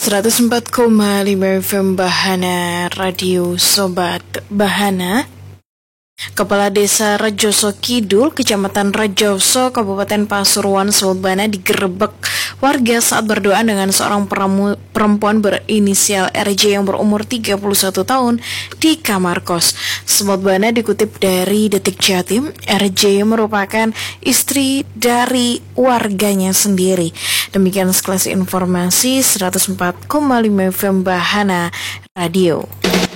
104,5 FM Bahana Radio Sobat Bahana. Kepala Desa Rejoso Kidul, Kecamatan Rejoso, Kabupaten Pasuruan, Sobat Bahana digerebek warga saat berdoa dengan seorang perempuan berinisial RJ yang berumur 31 tahun di kamar kos. Sobat Bahana dikutip dari Detik Jatim, RJ merupakan istri dari warganya sendiri. Demikian sekelas informasi 104,5 FM Bahana Radio.